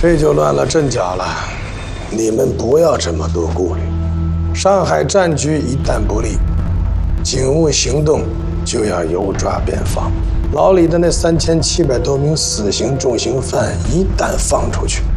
这就乱了阵脚了。你们不要这么多顾虑。上海战局一旦不利，警务行动就要有抓便放。牢里的那3700多名死刑重刑犯一旦放出去，